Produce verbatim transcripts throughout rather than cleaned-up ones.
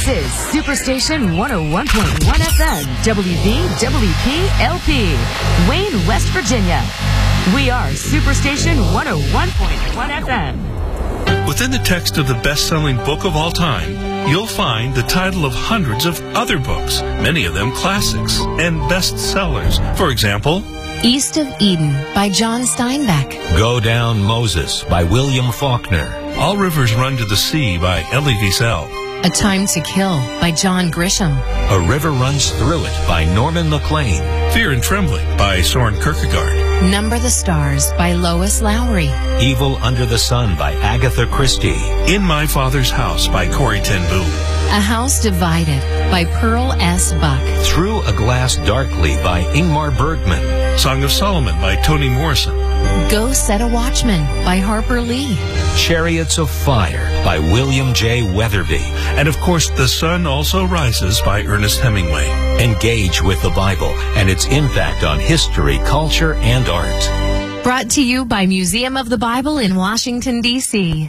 This is Superstation one oh one point one F M, W V W P L P, Wayne, West Virginia. We are Superstation one oh one point one F M. Within the text of the best-selling book of all time, you'll find the title of hundreds of other books, many of them classics and bestsellers. For example, East of Eden by John Steinbeck. Go Down Moses by William Faulkner. All Rivers Run to the Sea by Elie Wiesel. A Time to Kill by John Grisham. A River Runs Through It by Norman MacLean. Fear and Trembling by Soren Kierkegaard. Number the Stars by Lois Lowry. Evil Under the Sun by Agatha Christie. In My Father's House by Corrie ten Boom. A House Divided by Pearl S. Buck. Through a Glass Darkly by Ingmar Bergman. Song of Solomon by Toni Morrison. Go Set a Watchman by Harper Lee. Chariots of Fire by William J. Weatherby. And of course, The Sun Also Rises by Ernest Hemingway. Engage with the Bible and its impact on history, culture, and art. Brought to you by Museum of the Bible in Washington, D C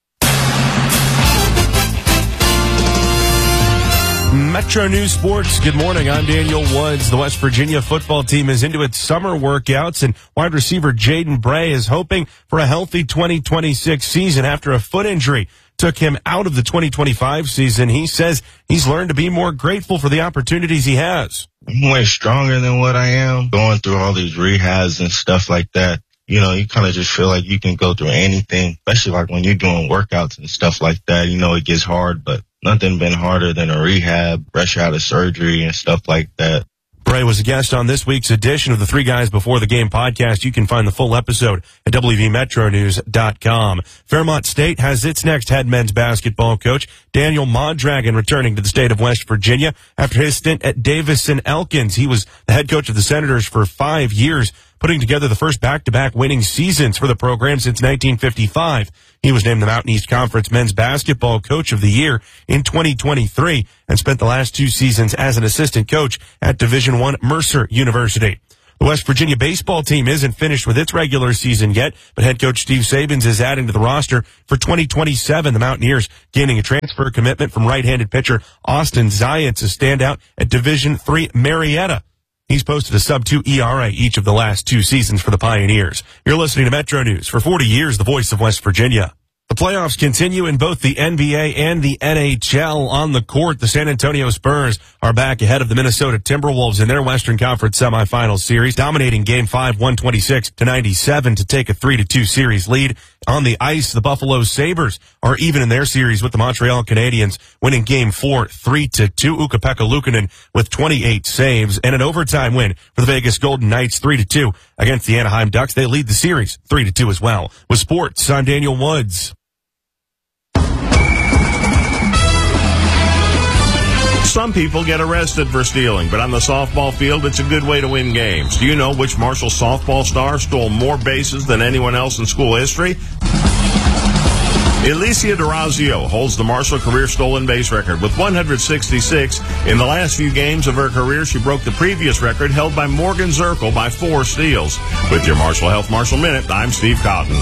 Metro News Sports. Good morning. I'm Daniel Woods. The West Virginia football team is into its summer workouts, and wide receiver Jaden Bray is hoping for a healthy twenty twenty-six season after a foot injury took him out of the twenty twenty-five season. He says he's learned to be more grateful for the opportunities he has. I'm way stronger than what I am. Going through all these rehabs and stuff like that, you know, you kind of just feel like you can go through anything, especially like when you're doing workouts and stuff like that. You know, it gets hard, but nothing been harder than a rehab, fresh out of surgery and stuff like that. Bray was a guest on this week's edition of the Three Guys Before the Game podcast. You can find the full episode at W V Metro News dot com. Fairmont State has its next head men's basketball coach, Daniel Mondragon, returning to the state of West Virginia after his stint at Davis and Elkins. He was the head coach of the Senators for five years, putting together the first back-to-back winning seasons for the program since nineteen fifty-five. He was named the Mountain East Conference Men's Basketball Coach of the Year in twenty twenty-three and spent the last two seasons as an assistant coach at Division I Mercer University. The West Virginia baseball team isn't finished with its regular season yet, but head coach Steve Sabins is adding to the roster for twenty twenty-seven. The Mountaineers gaining a transfer commitment from right-handed pitcher Austin Zayats, a standout at Division three Marietta. He's posted a sub two E R A each of the last two seasons for the Pioneers. You're listening to Metro News. For forty years, the voice of West Virginia. The playoffs continue in both the N B A and the N H L. On the court, the San Antonio Spurs are back ahead of the Minnesota Timberwolves in their Western Conference semifinal series, dominating Game five one twenty-six to ninety-seven to take a three to two series lead. On the ice, the Buffalo Sabres are even in their series with the Montreal Canadiens, winning Game four three to two. Ukko-Pekka Luukkonen with twenty-eight saves and an overtime win for the Vegas Golden Knights three to two against the Anaheim Ducks. They lead the series three to two as well. With sports, I'm Daniel Woods. Some people get arrested for stealing, but on the softball field, it's a good way to win games. Do you know which Marshall softball star stole more bases than anyone else in school history? Alicia DeRazio holds the Marshall career stolen base record with one hundred sixty-six. In the last few games of her career, she broke the previous record held by Morgan Zirkle by four steals. With your Marshall Health Marshall Minute, I'm Steve Cotton.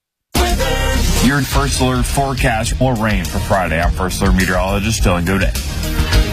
Your First Alert forecast. More rain for Friday. I'm First Alert meteorologist Dylan Godet.